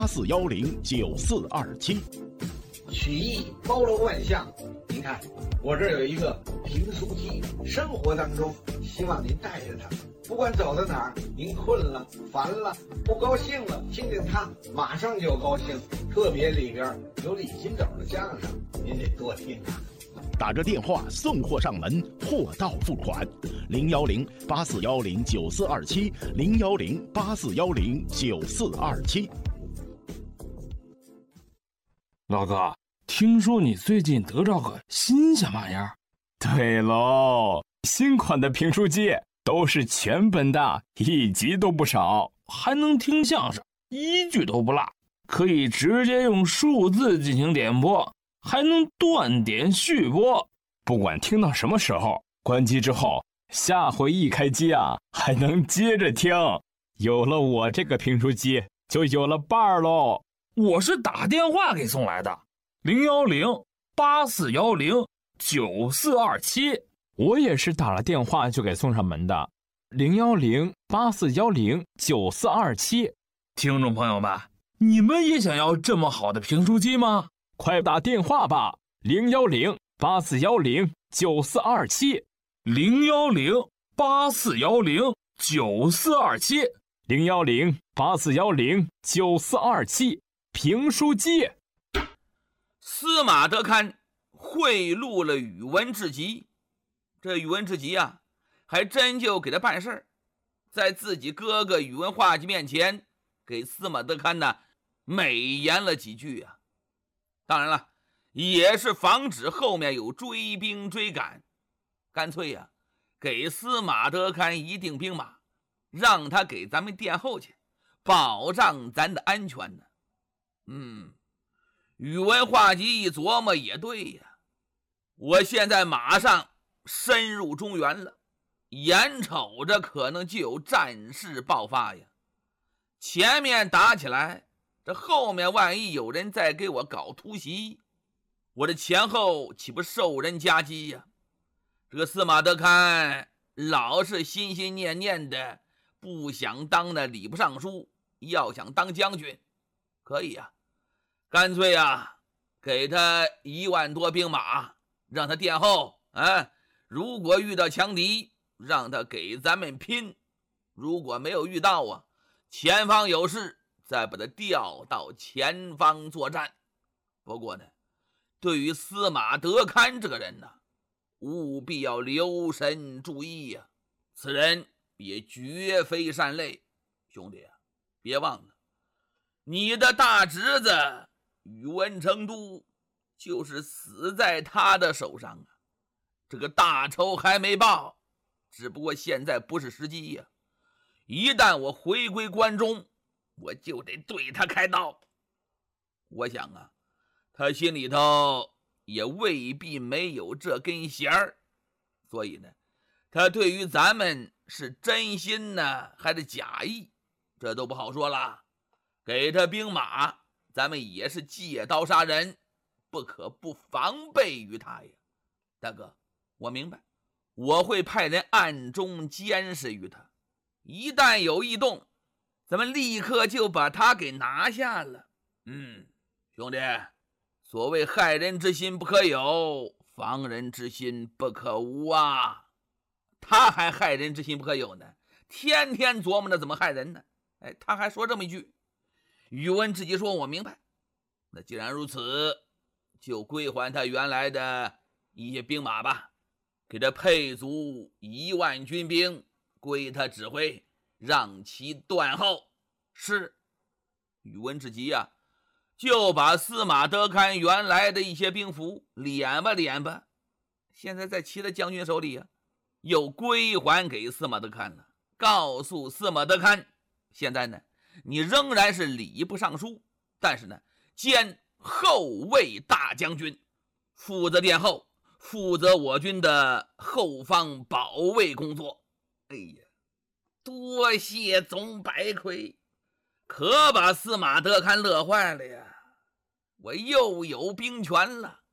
84109427。 曲艺包罗万象，您看我这儿有一个评书机，生活当中希望您带着它，不管走到哪儿，您困了、烦了、不高兴了，听听它马上就高兴。特别里边有李金斗的相声，您得多听啊。 打着电话送货上门，货到付款，010-8410-9427，010-8410-9427。 老哥，听说你最近得着个新鲜玩意儿？ 对喽，新款的评书机都是全本的，1集都不少， 还能听相声，1句都不落，可以直接用数字进行点播，还能断点续播。 不管听到什么时候，关机之后，下回一开机啊，还能接着听。有了我这个评书机，就有了伴儿喽。 我是打电话给送来的，010-8410-9427。 我也是打了电话就给送上门的，010-8410-9427。 听众朋友们，你们也想要这么好的评书机吗？ 快打电话吧，010-8410-9427。 010-8410-9427。 010-8410-9427。评书机。 司马德堪贿赂了宇文智及，这宇文智及啊，还真就给他办事，在自己哥哥宇文化及面前，给司马德堪呢美言了几句啊。当然了，也是防止后面有追兵追赶，干脆呀，给司马德堪一定兵马，让他给咱们殿后去，保障咱的安全呢。宇文化及一琢磨也对呀，我现在马上深入中原了，眼瞅着可能就有战事爆发呀。前面打起来，这后面万一有人再给我搞突袭，我这前后岂不受人夹击呀？这个司马德堪老是心心念念的，不想当那礼部尚书，要想当将军，可以啊，干脆啊，给他1万多兵马，让他殿后如果遇到强敌，让他给咱们拼，如果没有遇到啊，前方有事，再把他调到前方作战。不过呢，对于司马德堪这个人呢，务必要留神注意呀，此人也绝非善类。兄弟啊，别忘了，你的大侄子宇文成都就是死在他的手上啊！这个大仇还没报，只不过现在不是时机呀。一旦我回归关中，我就得对他开刀。我想啊，他心里头也未必没有这根弦儿，所以呢，他对于咱们是真心呢还是假意，这都不好说了。给他兵马，咱们也是借刀杀人，不可不防备于他呀。大哥，我明白，我会派人暗中监视于他，一旦有异动，咱们立刻就把他给拿下了。兄弟，所谓害人之心不可有，防人之心不可无啊。他还害人之心不可有呢，天天琢磨着怎么害人呢。他还说这么一句。宇文智及说，我明白，那既然如此，就归还他原来的一些兵马吧，给他配足1万军兵，归他指挥，让其断后。是。宇文智及啊，就把司马德堪原来的一些兵符敛吧，现在在其他将军手里啊，又归还给司马德堪了，告诉司马德堪，现在呢，你仍然是礼部尚书，但是呢，兼后卫大将军，负责殿后，负责我军的后方保卫工作。哎呀，多谢总百魁，可把司马德堪乐坏了呀！我又有兵权了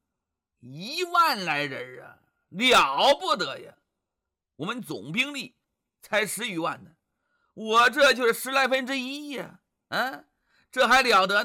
，1万来人啊，了不得呀！我们总兵力才10余万呢，我这就是10来分之一呀，这还了得呢？